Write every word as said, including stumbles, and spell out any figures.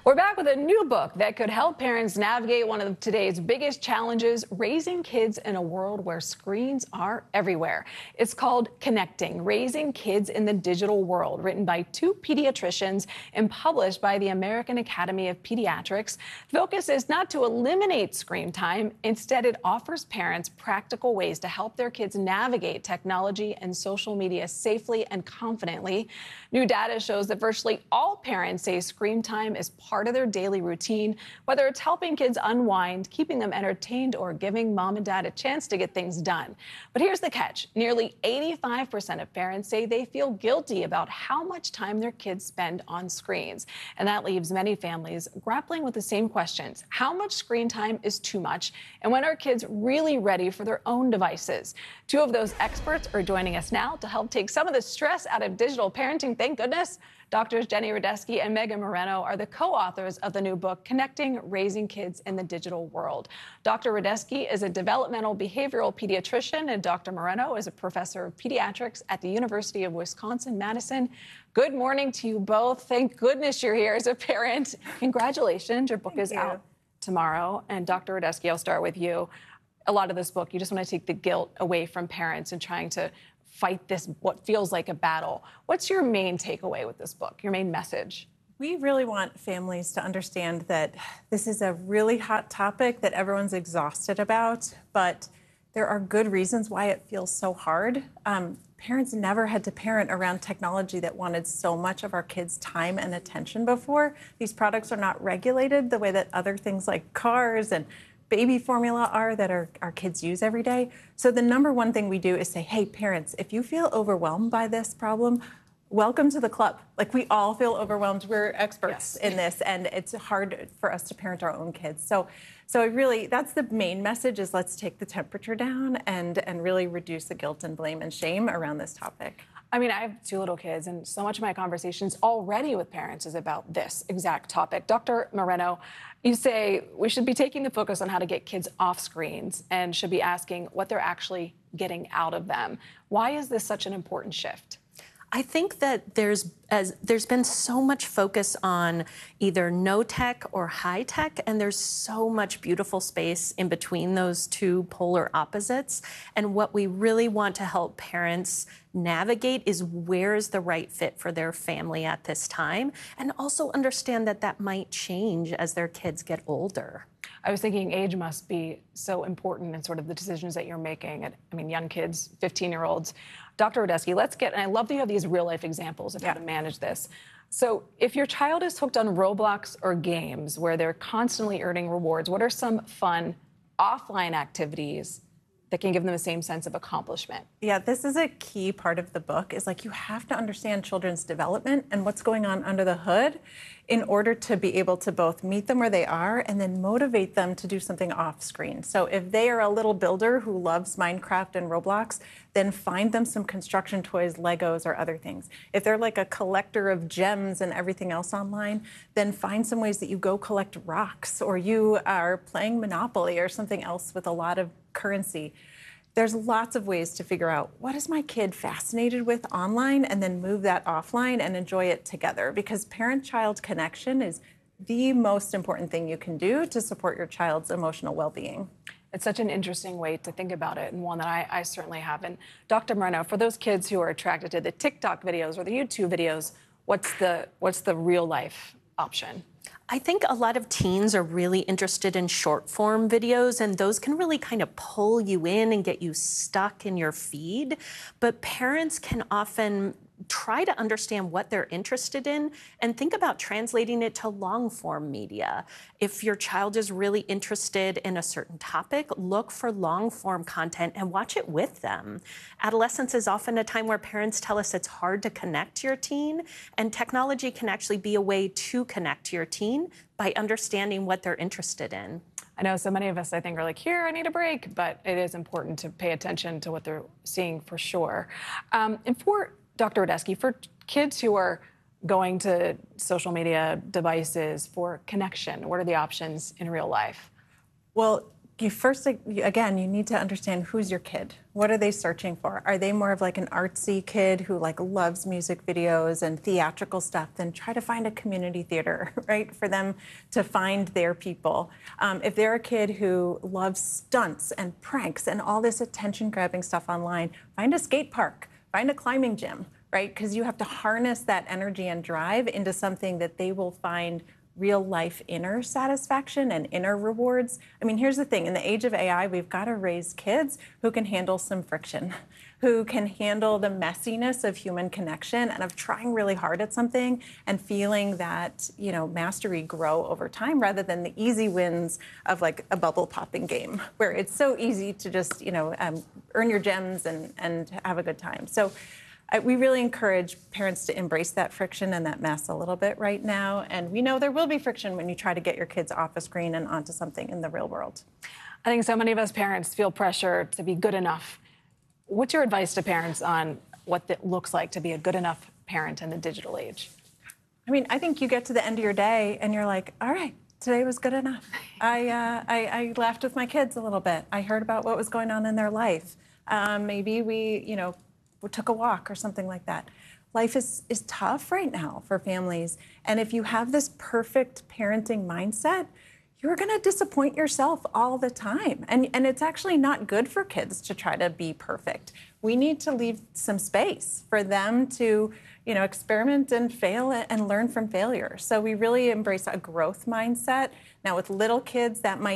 We're back with a new book that could help parents navigate one of today's biggest challenges, raising kids in a world where screens are everywhere. It's called Connecting, Raising Kids in the Digital World, written by two pediatricians and published by the American Academy of Pediatrics. The focus is not to eliminate screen time. Instead, it offers parents practical ways to help their kids navigate technology and social media safely and confidently. New data shows that virtually all parents say screen time is part of their daily routine, whether it's helping kids unwind, keeping them entertained, or giving mom and dad a chance to get things done. But here's the catch. Nearly eighty-five percent of parents say they feel guilty about how much time their kids spend on screens. And that leaves many families grappling with the same questions. How much screen time is too much? And when are kids really ready for their own devices? Two of those experts are joining us now to help take some of the stress out of digital parenting. Thank goodness. Doctors Jenny Radesky and Megan Moreno are the co-authors of the new book, Connecting, Raising Kids in the Digital World. Doctor Radesky is a developmental behavioral pediatrician, and Doctor Moreno is a professor of pediatrics at the University of Wisconsin-Madison. Good morning to you both. Thank goodness you're here as a parent. Congratulations. Your book Thank is you. out tomorrow. And Doctor Radesky, I'll start with you. A lot of this book, you just want to take the guilt away from parents and trying to fight this, what feels like a battle. What's your main takeaway with this book, your main message? We really want families to understand that this is a really hot topic that everyone's exhausted about, but there are good reasons why it feels so hard. Um, parents never had to parent around technology that wanted so much of our kids' time and attention before. These products are not regulated the way that other things like cars and baby formula are that our, our kids use every day. So the number one thing we do is say, hey, parents, if you feel overwhelmed by this problem, welcome to the club. Like, we all feel overwhelmed. We're experts Yes. in this, and it's hard for us to parent our own kids. So so it really, that's the main message, is let's take the temperature down and, and really reduce the guilt and blame and shame around this topic. I mean, I have two little kids, and so much of my conversations already with parents is about this exact topic. Doctor Moreno, you say we should be taking the focus on how to get kids off screens and should be asking what they're actually getting out of them. Why is this such an important shift? I think that there's as there's been so much focus on either no tech or high tech, and there's so much beautiful space in between those two polar opposites. And what we really want to help parents navigate is where is the right fit for their family at this time, and also understand that that might change as their kids get older. I was thinking age must be so important in sort of the decisions that you're making. I mean, young kids, fifteen-year-olds. Doctor Radesky, let's get, and I love that you have these real-life examples of yeah. how to manage this. So if your child is hooked on Roblox or games where they're constantly earning rewards, what are some fun offline activities that can give them the same sense of accomplishment? Yeah, this is a key part of the book, is like you have to understand children's development and what's going on under the hood in order to be able to both meet them where they are and then motivate them to do something off screen. So if they are a little builder who loves Minecraft and Roblox, then find them some construction toys, Legos, or other things. If they're like a collector of gems and everything else online, then find some ways that you go collect rocks, or you are playing Monopoly or something else with a lot of currency. There's lots of ways to figure out what is my kid fascinated with online, and then move that offline and enjoy it together, because parent-child connection is the most important thing you can do to support your child's emotional well-being. It's such an interesting way to think about it, and one that I, I certainly have. And Doctor Moreno, for those kids who are attracted to the TikTok videos or the YouTube videos, what's the what's the real life option? I think a lot of teens are really interested in short form videos, and those can really kind of pull you in and get you stuck in your feed. But parents can often try to understand what they're interested in and think about translating it to long form media. If your child is really interested in a certain topic, look for long form content and watch it with them. Adolescence is often a time where parents tell us it's hard to connect to your teen, and technology can actually be a way to connect to your teen by understanding what they're interested in. I know so many of us, I think, are like, here, I need a break, but it is important to pay attention to what they're seeing for sure. Um, and for Doctor Radesky, for kids who are going to social media devices for connection, what are the options in real life? Well, You first, again, you need to understand who's your kid. What are they searching for? Are they more of like an artsy kid who like loves music videos and theatrical stuff? Then try to find a community theater, right, for them to find their people. Um, if they're a kid who loves stunts and pranks and all this attention-grabbing stuff online, find a skate park, find a climbing gym, right? Because you have to harness that energy and drive into something that they will find real life inner satisfaction and inner rewards. I mean, here's the thing, in the age of A I, we've got to raise kids who can handle some friction, who can handle the messiness of human connection and of trying really hard at something and feeling that, you know, mastery grow over time rather than the easy wins of like a bubble popping game where it's so easy to just, you know, um, earn your gems and, and have a good time. So I, we really encourage parents to embrace that friction and that mess a little bit right now. And we know there will be friction when you try to get your kids off a screen and onto something in the real world. I think so many of us parents feel pressure to be good enough. What's your advice to parents on what it looks like to be a good enough parent in the digital age? I mean, I think you get to the end of your day and you're like, all right, today was good enough. I, uh, I, I laughed with my kids a little bit. I heard about what was going on in their life. Um, maybe we, you know, we took a walk or something like that. Life is, is tough right now for families. And if you have this perfect parenting mindset, you're going to disappoint yourself all the time. And, and it's actually not good for kids to try to be perfect. We need to leave some space for them to, you know, experiment and fail and learn from failure. So we really embrace a growth mindset. Now with little kids, that might